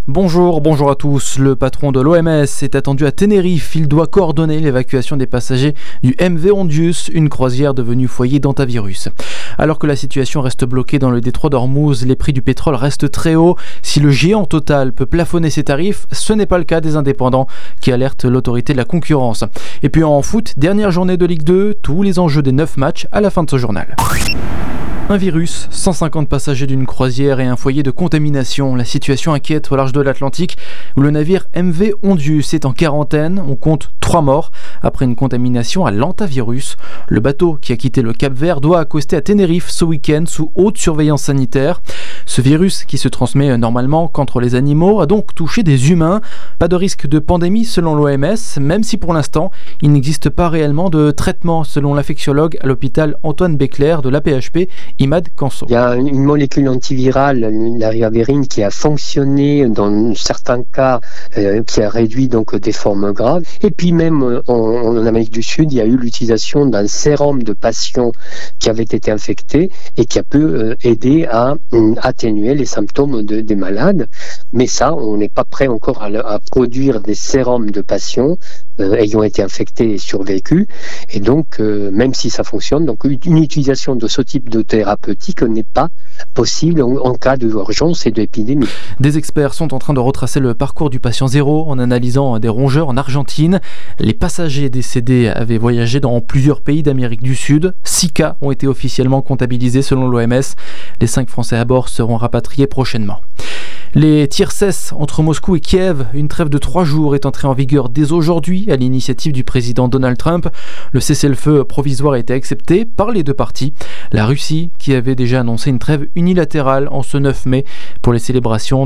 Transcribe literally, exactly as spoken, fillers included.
Bonjour, bonjour à tous. Le patron de l'O M S est attendu à Tenerife. Il doit coordonner l'évacuation des passagers du M V Ondius, une croisière devenue foyer d'hantavirus. Alors que la situation reste bloquée dans le détroit d'Ormuz, les prix du pétrole restent très hauts. Si le géant Total peut plafonner ses tarifs, ce n'est pas le cas des indépendants qui alertent l'autorité de la concurrence. Et puis en foot, dernière journée de Ligue deux, tous les enjeux des neuf matchs à la fin de ce journal. Un virus, cent cinquante passagers d'une croisière et un foyer de contamination. La situation inquiète au large de l'Atlantique où le navire M V Ondius est en quarantaine. On compte trois morts après une contamination à l'hantavirus. Le bateau qui a quitté le Cap-Vert doit accoster à Tenerife ce week-end sous haute surveillance sanitaire. Ce virus, qui se transmet normalement qu'entre les animaux, a donc touché des humains. Pas de risque de pandémie selon l'O M S, même si pour l'instant il n'existe pas réellement de traitement selon l'infectiologue à l'hôpital Antoine Béclair de l'A P H P. Imad Kanso. Il y a une molécule antivirale, la ribavirine, qui a fonctionné dans certains cas, euh, qui a réduit donc des formes graves. Et puis même en, en Amérique du Sud, il y a eu l'utilisation d'un sérum de patients qui avaient été infectés et qui a pu euh, aider à euh, atténuer les symptômes de, des malades. Mais ça, on n'est pas prêt encore à, à produire des sérums de patients euh, ayant été infectés et survécus. Et donc, euh, même si ça fonctionne, donc une utilisation de ce type de thérapeutique n'est pas possible en, en cas d'urgence et d'épidémie. Des experts sont en train de retracer le parcours du patient zéro en analysant des rongeurs en Argentine. Les passagers décédés avaient voyagé dans plusieurs pays d'Amérique du Sud. Six cas ont été officiellement comptabilisés selon l'O M S. Les cinq Français à bord seront rapatriés prochainement. Les tirs cessent entre Moscou et Kiev. Une trêve de trois jours est entrée en vigueur dès aujourd'hui à l'initiative du président Donald Trump. Le cessez-le-feu provisoire a été accepté par les deux parties. La Russie, qui avait déjà annoncé une trêve unilatérale en ce neuf mai pour les célébrations